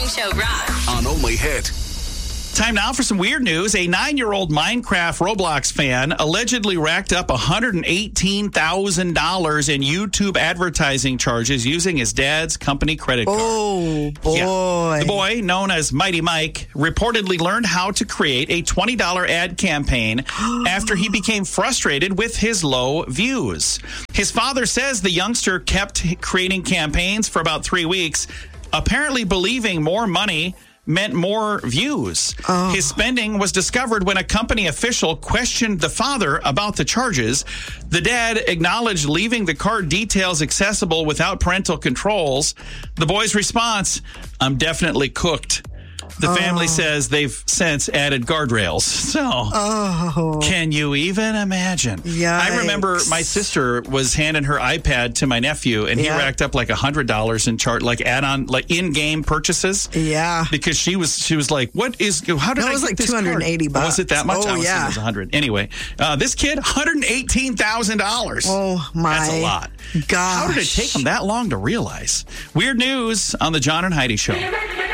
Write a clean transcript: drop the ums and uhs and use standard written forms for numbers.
Show rocks. On Only Hit. Time now for some weird news. A 9-year-old Minecraft Roblox fan allegedly racked up $118,000 in YouTube advertising charges using his dad's company credit card. Oh, boy. Yeah. The boy, known as Mighty Mike, reportedly learned how to create a $20 ad campaign after he became frustrated with his low views. His father says the youngster kept creating campaigns for about 3 weeks, apparently believing more money meant more views. His spending was discovered when a company official questioned the father about the charges. The dad acknowledged leaving the card details accessible without parental controls. The boy's response, "I'm definitely cooked." The family says they've since added guardrails. So, can you even imagine? Yikes. I remember my sister was handing her iPad to my nephew, and he racked up like $100 in add-on, like in-game purchases. Yeah. Because she was like, how did I was get like this $280. card? Was it that much? Oh, I was thinking it was 100. Anyway, this kid, $118,000. Oh, my That's a lot. gosh. How did it take him that long to realize? Weird news on the John and Heidi Show.